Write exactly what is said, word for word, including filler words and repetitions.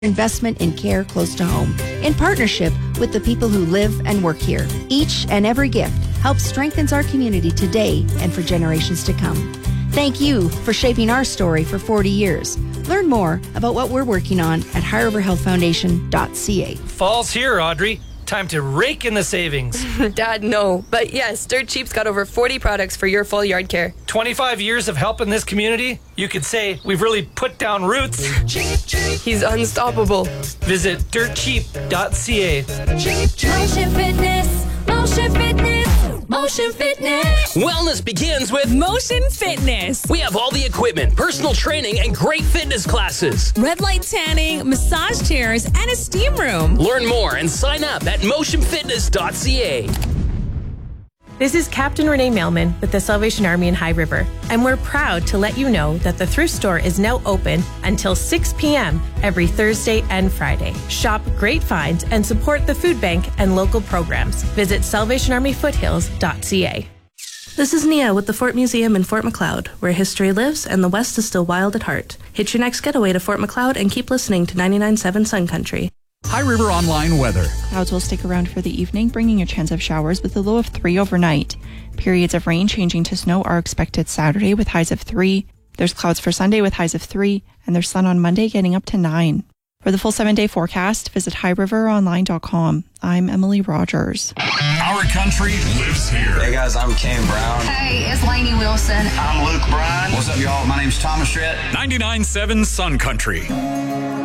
investment in care close to home, in partnership with the people who live and work here. Each and every gift helps strengthens our community today and for generations to come. Thank you for shaping our story for forty years. Learn more about what we're working on at high river health foundation dot c a. Fall's here, Audrey. Time to rake in the savings. Dad, no. But yes, Dirt Cheap's got over forty products for your full yard care. twenty-five years of helping this community? You could say we've really put down roots. He's unstoppable. Visit dirt cheap dot c a. Motion Fitness, Motion Fitness, Motion Fitness. Wellness begins with Motion Fitness. We have all the equipment, personal training, and great fitness classes. Red light tanning, massage chairs, and a steam room. Learn more and sign up at motion fitness dot c a. This is Captain Renee Mailman with the Salvation Army in High River, and we're proud to let you know that the thrift store is now open until six p.m. every Thursday and Friday. Shop great finds and support the food bank and local programs. Visit salvation army foothills dot c a. This is Nia with the Fort Museum in Fort Macleod, where history lives and the West is still wild at heart. Hit your next getaway to Fort Macleod and keep listening to ninety-nine point seven Sun Country. High River Online weather. Clouds will stick around for the evening, bringing a chance of showers with a low of three overnight. Periods of rain changing to snow are expected Saturday with highs of three. There's clouds for Sunday with highs of three, and there's sun on Monday getting up to nine. For the full seven-day forecast, visit high river online dot com. I'm Emily Rogers. Our country lives here. Hey guys, I'm Cam Brown. Hey, it's Lainey Wilson. I'm Luke Bryan. What's up, y'all? My name's Thomas Rhett. ninety-nine point seven Sun Country.